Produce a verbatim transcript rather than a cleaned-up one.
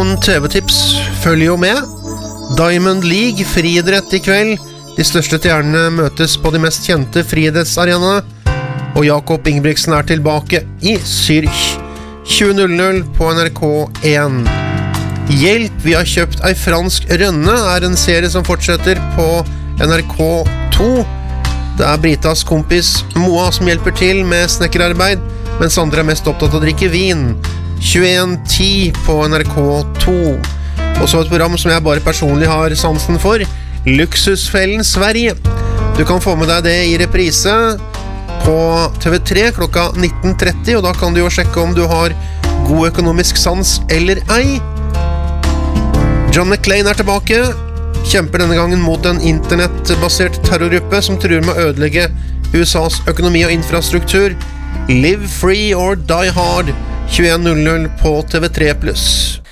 noen T V-tips følger jo med. Diamond League, friidrett i kveld. De største stjernene møtes på de mest kjente friidrettsarenaene. Og Jakob Ingebrigtsen er tilbake i Zürich. tjue null null på N R K én. Hjelp, vi har kjøpt ei fransk rønne er en serie som fortsetter på N R K to. Det er Britas kompis Moa som hjelper til med snekkerarbeid, mens andre er mest opptatt av å drikke vin. tjueen ti på N R K to. Og så et program som jeg bare personlig har sansen for, Luksusfellen Sverige. Du kan få med deg det i reprise på T V tre klokka nitten tretti, og da kan du jo sjekke om du har god økonomisk sans eller ei. John McClane er tilbake, kjemper denne gangen mot en internettbasert terrorgruppe som truer med å ødelegge U S A's økonomi og infrastruktur. Live free or die hard, tjueen null null på T V tre pluss.